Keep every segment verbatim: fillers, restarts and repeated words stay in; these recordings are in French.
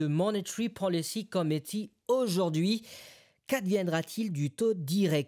Le Monetary Policy Committee aujourd'hui. Qu'adviendra-t-il du taux directeur ?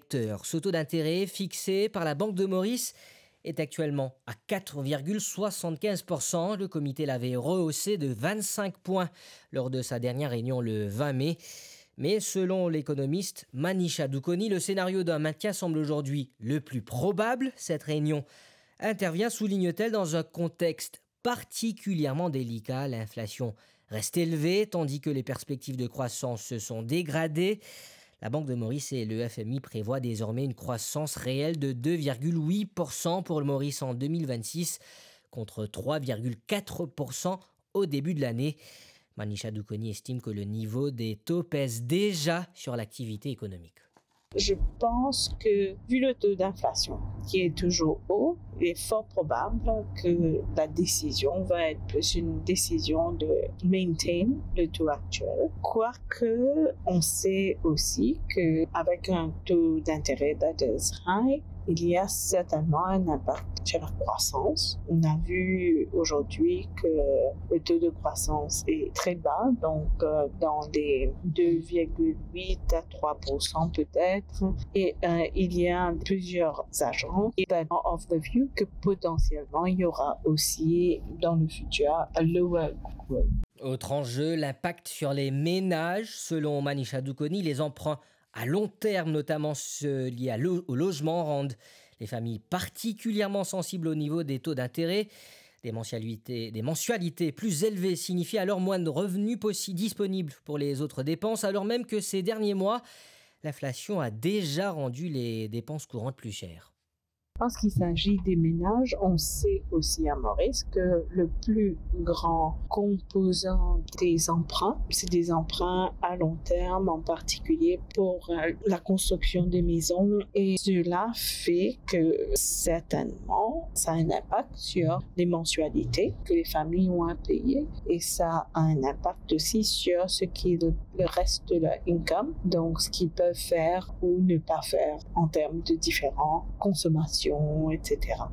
Ce taux d'intérêt fixé par la Banque de Maurice est actuellement à quatre virgule soixante-quinze pour cent. Le comité l'avait rehaussé de vingt-cinq points lors de sa dernière réunion le vingt mai. Mais selon l'économiste Manisha Dukoni, le scénario d'un maintien semble aujourd'hui le plus probable. Cette réunion intervient, souligne-t-elle, dans un contexte particulièrement délicat. L'inflation reste élevée, tandis que les perspectives de croissance se sont dégradées. La Banque de Maurice et le F M I prévoient désormais une croissance réelle de deux virgule huit pour cent pour le Maurice en deux mille vingt-six, contre trois virgule quatre pour cent au début de l'année. Manisha Dukoni estime que le niveau des taux pèse déjà sur l'activité économique. Je pense que, vu le taux d'inflation qui est toujours haut, il est fort probable que la décision va être plus une décision de maintain le taux actuel. Quoique, on sait aussi qu'avec un taux d'intérêt that is high, il y a certainement un impact sur la croissance. On a vu aujourd'hui que le taux de croissance est très bas, donc euh, dans les deux virgule huit à trois pour cent peut-être. Et euh, il y a plusieurs agents qui sont of the view que potentiellement il y aura aussi dans le futur un lower growth. Autre enjeu, l'impact sur les ménages. Selon Manisha Dukoni, les emprunts à long terme, notamment ceux liés à lo- au logement, rendent les familles particulièrement sensibles au niveau des taux d'intérêt. Des mensualités, des mensualités plus élevées signifient alors moins de revenus possibles disponibles pour les autres dépenses, alors même que ces derniers mois, l'inflation a déjà rendu les dépenses courantes plus chères. En ce qui s'agit des ménages, on sait aussi à Maurice que le plus grand composant des emprunts, c'est des emprunts à long terme, en particulier pour la construction des maisons. Et cela fait que certainement, ça a un impact sur les mensualités que les familles ont à payer. Et ça a un impact aussi sur ce qui est le, le reste de leur income, donc ce qu'ils peuvent faire ou ne pas faire en termes de différentes consommations, et cetera.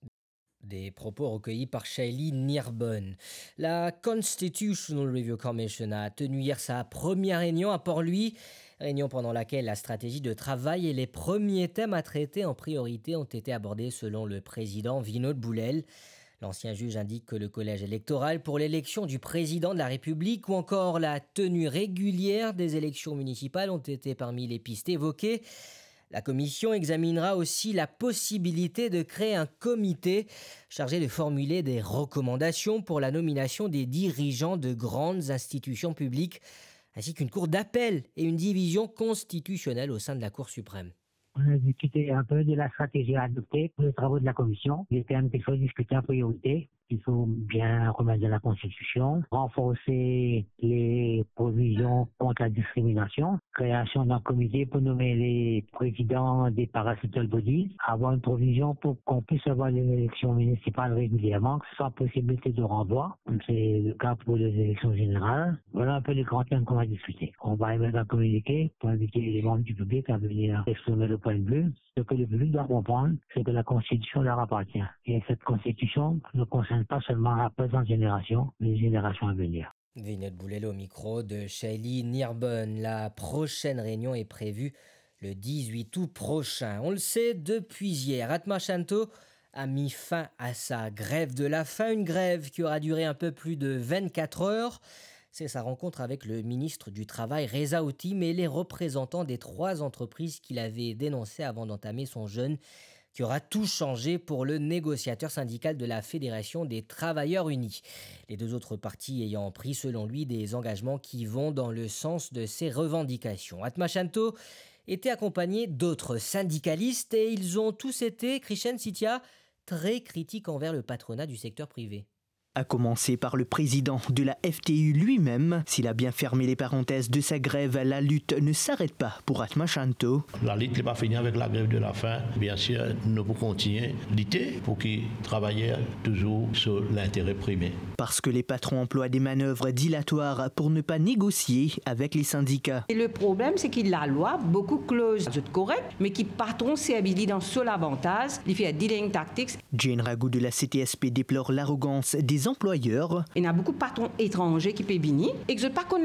Des propos recueillis par Shaili Nirban. La Constitutional Review Commission a tenu hier sa première réunion à Port-Louis, réunion pendant laquelle la stratégie de travail et les premiers thèmes à traiter en priorité ont été abordés selon le président Vinod Boulel. L'ancien juge indique que le collège électoral pour l'élection du président de la République ou encore la tenue régulière des élections municipales ont été parmi les pistes évoquées. La commission examinera aussi la possibilité de créer un comité chargé de formuler des recommandations pour la nomination des dirigeants de grandes institutions publiques, ainsi qu'une cour d'appel et une division constitutionnelle au sein de la Cour suprême. On a discuté un peu de la stratégie à adopter pour les travaux de la commission. Les thèmes qu'il faut discuter en priorité. Il faut bien remettre de la Constitution, renforcer les provisions contre la discrimination, création d'un comité pour nommer les présidents des parastatual bodies, avoir une provision pour qu'on puisse avoir les élections municipales régulièrement, que ce soit possibilité de renvoi, comme c'est le cas pour les élections générales. Voilà un peu les grands thèmes qu'on va discuter. On va émettre un communiqué pour inviter les membres du public à venir exprimer le point de vue. Ce que le public doit comprendre, c'est que la Constitution leur appartient. Et cette Constitution ne concerne pas seulement la présente génération, mais les générations à venir. Vinod Boulel au micro de Shaili Nirban. La prochaine réunion est prévue le dix-huit août prochain. On le sait depuis hier, Atma Shanto a mis fin à sa grève de la faim, une grève qui aura duré un peu plus de vingt-quatre heures. C'est sa rencontre avec le ministre du Travail, Reza Houtim, et les représentants des trois entreprises qu'il avait dénoncées avant d'entamer son jeûne, qui aura tout changé pour le négociateur syndical de la Fédération des Travailleurs Unis. Les deux autres parties ayant pris, selon lui, des engagements qui vont dans le sens de ses revendications. Atma Shanto était accompagné d'autres syndicalistes et ils ont tous été, Krishen Sitia, très critiques envers le patronat du secteur privé. À commencer par le président de la F T U lui-même. S'il a bien fermé les parenthèses de sa grève, la lutte ne s'arrête pas pour Atma Shanto. La lutte n'est pas finie avec la grève de la faim. Bien sûr, nous pouvons continuer à lutter pour qu'ils travaillent toujours sur l'intérêt privé. Parce que les patrons emploient des manœuvres dilatoires pour ne pas négocier avec les syndicats. Et le problème, c'est que la loi, beaucoup de clauses sont correctes, mais qui patron s'est habilité dans seul avantage, il fait dealing tactics. Jane Ragout de la C T S P déplore l'arrogance des les employeurs. Il y a beaucoup de patrons étrangers qui peuvent venir et que je ne pas